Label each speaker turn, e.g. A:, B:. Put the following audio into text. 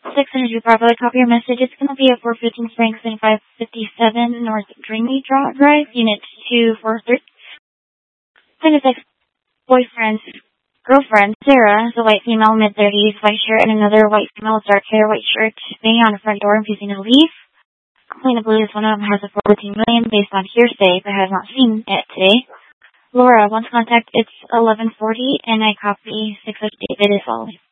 A: 600 Bravo, copy your message. It's going to be at 415 Franklin 557 North Dreamy Drive, Unit 243. Find his ex-boyfriend's girlfriend, Sarah, is a white female, mid-30s, white shirt, and another white female, dark hair, white shirt, banging on the front door, refusing to leave. Complaint believes one of them has a 14 million based on hearsay, but has not seen it today. Laura, once contact, it's 1140, and I copy 6 David is following.